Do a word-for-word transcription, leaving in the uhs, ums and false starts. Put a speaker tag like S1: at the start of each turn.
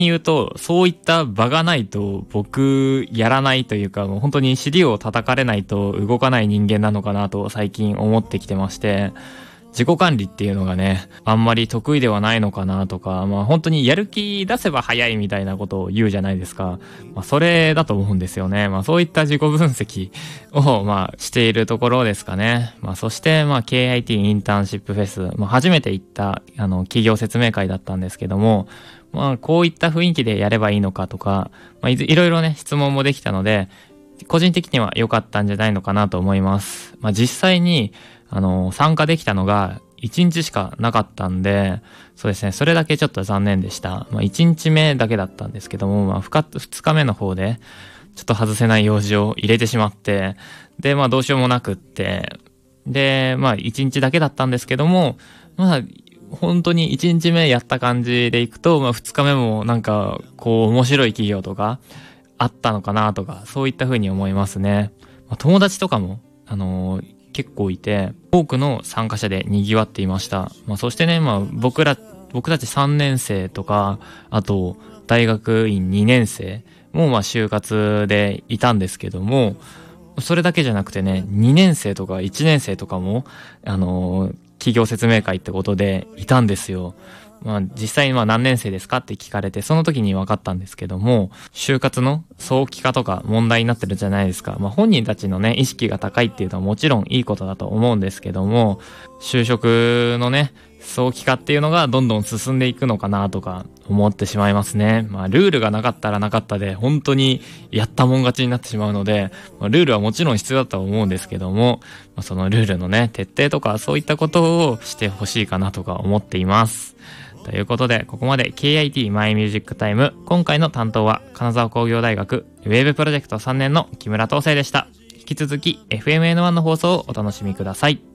S1: 言うと、そういった場がないと僕やらないというか、もう本当に尻を叩かれないと動かない人間なのかなと最近思ってきてまして、自己管理っていうのがね、あんまり得意ではないのかなとか、まあ本当にやる気出せば早いみたいなことを言うじゃないですか。まあそれだと思うんですよね。まあそういった自己分析をまあしているところですかね。まあそしてまあ ケーアイティー インターンシップフェス、まあ初めて行ったあの企業説明会だったんですけども、まあこういった雰囲気でやればいいのかとか、まあいろいろね質問もできたので、個人的には良かったんじゃないのかなと思います。まあ実際にあの、参加できたのがいちにちしかなかったんで、そうですね、それだけちょっと残念でした。まあいちにちめだけだったんですけども、まあふつかめの方で、ちょっと外せない用事を入れてしまって、で、まあどうしようもなくって、で、まあいちにちだけだったんですけども、まあ本当にいちにちめやった感じでいくと、まあふつかめもなんか、こう面白い企業とかあったのかなとか、そういった風に思いますね。まあ、友達とかも、あのー結構いて、多くの参加者で賑わっていました。まあそしてね、まあ僕ら、僕たちさんねん生とか、あと大学院にねん生もまあ就活でいたんですけども、それだけじゃなくてね、にねん生とかいちねん生とかも、あのー、企業説明会ってことでいたんですよ。まあ実際にまあ何年生ですかって聞かれて、その時に分かったんですけども、就活の早期化とか問題になってるじゃないですか。まあ本人たちのね、意識が高いっていうのはもちろんいいことだと思うんですけども、就職のね、早期化っていうのがどんどん進んでいくのかなとか思ってしまいますね。まあルールがなかったらなかったで本当にやったもん勝ちになってしまうので、まあ、ルールはもちろん必要だと思うんですけども、まあ、そのルールのね、徹底とかそういったことをしてほしいかなとか思っています。ということで、ここまで ケーアイティー マイミュージックタイム。今回の担当は金沢工業大学ウェブプロジェクトさんねんの木村東生でした。引き続き エフエムエヌワン の放送をお楽しみください。